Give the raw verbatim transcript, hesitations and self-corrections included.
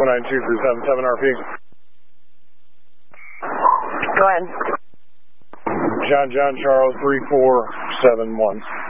four nine two three seven seven R P. Go ahead. John John Charles three four seven one.